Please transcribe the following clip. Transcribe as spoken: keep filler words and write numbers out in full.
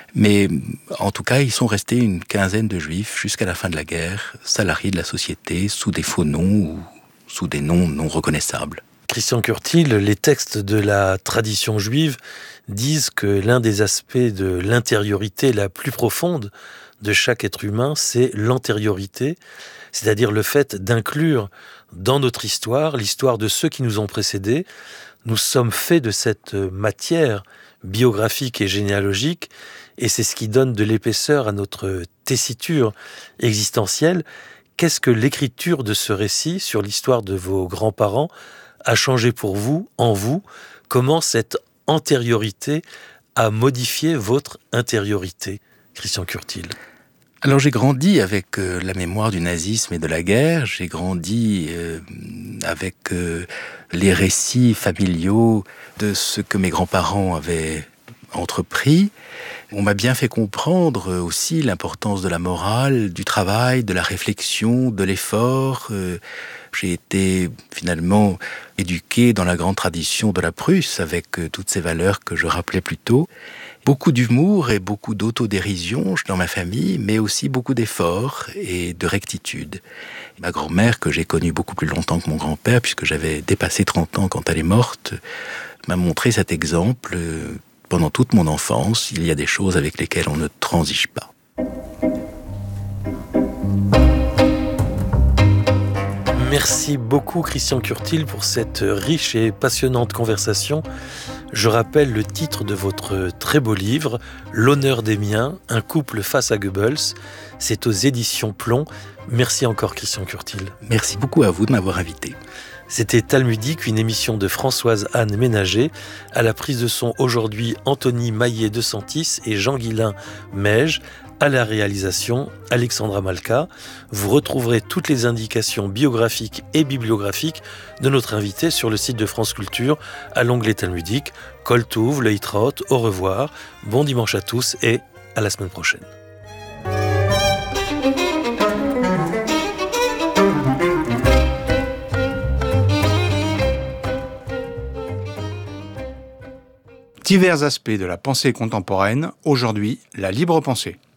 Mais en tout cas, ils sont restés une quinzaine de juifs jusqu'à la fin de la guerre, salariés de la société, sous des faux noms ou sous des noms non reconnaissables. Christian Curtil, les textes de la tradition juive disent que l'un des aspects de l'intériorité la plus profonde de chaque être humain, c'est l'antériorité, c'est-à-dire le fait d'inclure dans notre histoire l'histoire de ceux qui nous ont précédés. Nous sommes faits de cette matière biographique et généalogique, et c'est ce qui donne de l'épaisseur à notre tessiture existentielle. Qu'est-ce que l'écriture de ce récit sur l'histoire de vos grands-parents a changé pour vous, en vous? Comment cette antériorité a modifié votre intériorité, Christian Curtil? Alors j'ai grandi avec euh, la mémoire du nazisme et de la guerre, j'ai grandi euh, avec euh, les récits familiaux de ce que mes grands-parents avaient entrepris. On m'a bien fait comprendre aussi l'importance de la morale, du travail, de la réflexion, de l'effort. Euh, j'ai été finalement éduqué dans la grande tradition de la Prusse avec euh, toutes ces valeurs que je rappelais plus tôt. Beaucoup d'humour et beaucoup d'autodérision dans ma famille, mais aussi beaucoup d'efforts et de rectitude. Ma grand-mère, que j'ai connue beaucoup plus longtemps que mon grand-père, puisque j'avais dépassé trente ans quand elle est morte, m'a montré cet exemple. Pendant toute mon enfance, il y a des choses avec lesquelles on ne transige pas. Merci beaucoup Christian Curtil pour cette riche et passionnante conversation. Je rappelle le titre de votre très beau livre, L'honneur des miens, un couple face à Goebbels. C'est aux éditions Plomb. Merci encore Christian Curtil. Merci beaucoup à vous de m'avoir invité. C'était Talmudique, une émission de Françoise-Anne Ménager. À la prise de son aujourd'hui, Anthony Maillet de Santis et Jean-Guilain Meige. À la réalisation, Alexandra Malka. Vous retrouverez toutes les indications biographiques et bibliographiques de notre invité sur le site de France Culture à l'onglet Talmudique. Kol Tuv, Leitraot, au revoir, bon dimanche à tous et à la semaine prochaine. Divers aspects de la pensée contemporaine, aujourd'hui, la libre pensée.